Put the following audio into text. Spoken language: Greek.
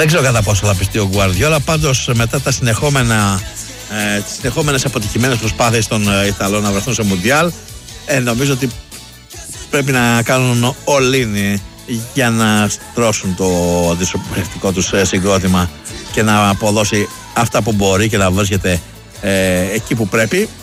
Δεν ξέρω κατά πόσο θα πιστεί ο Γκουαρδιόλα. Πάντως μετά τις συνεχόμενες αποτυχημένες προσπάθειες των Ιταλών να βρεθούν σε Μουντιάλ, νομίζω ότι πρέπει να κάνουν all-in για να στρώσουν το αντισωπευτικό τους συγκρότημα και να αποδώσει αυτά που μπορεί και να βρίσκεται εκεί που πρέπει.